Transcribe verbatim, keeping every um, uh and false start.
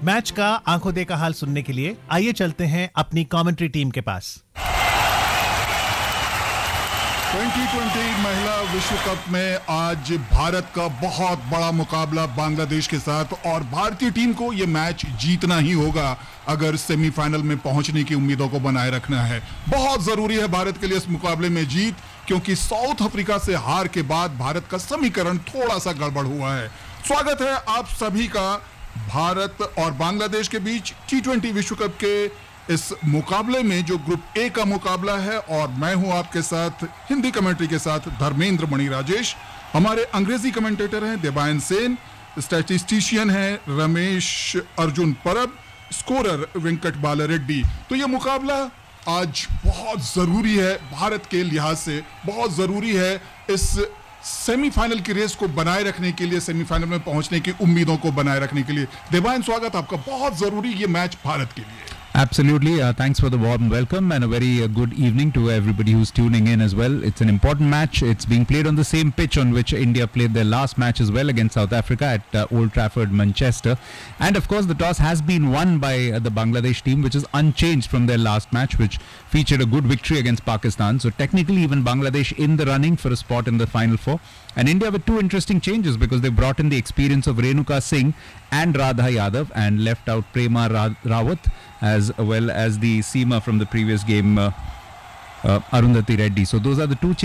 Match का आंखों देखा हाल सुनने के लिए आइए चलते हैं अपनी कमेंट्री टीम के पास। ट्वेंटी ट्वेंटी महिला विश्व कप में आज भारत का बहुत बड़ा मुकाबला बांग्लादेश के साथ, और भारतीय टीम को यह मैच जीतना ही होगा अगर सेमीफाइनल में पहुंचने की उम्मीदों को बनाए रखना है। बहुत जरूरी है भारत के लिए इस मुकाबले में जीत, क्योंकि साउथ अफ्रीका से हार के बाद भारत का समीकरण थोड़ा सा गड़बड़ हुआ है। स्वागत है आप सभी का भारत और बांग्लादेश के बीच टी ट्वेंटी विश्व कप के इस मुकाबले में, जो ग्रुप ए का मुकाबला है। और मैं हूं आपके साथ हिंदी कमेंट्री के साथ धर्मेंद्र मणि राजेश। हमारे अंग्रेजी कमेंटेटर हैं देवायन सेन, स्टैटिस्टिशियन हैं रमेश अर्जुन परब, स्कोरर वेंकट बाला रेड्डी। तो यह मुकाबला आज बहुत जरूरी है भारत के लिहाज से, बहुत जरूरी है इस सेमीफाइनल की रेस को बनाए रखने के लिए, सेमीफाइनल में पहुंचने की उम्मीदों को बनाए रखने के लिए। देवायन, स्वागत आपका। बहुत जरूरी ये मैच भारत के लिए। Absolutely. Uh, thanks for the warm welcome and a very uh, good evening to everybody who's tuning in as well. It's an important match. It's being played on the same pitch on which India played their last match as well against South Africa at uh, Old Trafford, Manchester. And of course, the toss has been won by uh, the Bangladesh team, which is unchanged from their last match, which featured a good victory against Pakistan. So technically, even Bangladesh in the running for a spot in the final four. And India with two interesting changes, because they brought in the experience of Renuka Singh and Radha Yadav and left out Prema Ra- Rawat as well as the Seema from the previous game, uh, uh, Arundhati Reddy. So those are the two changes.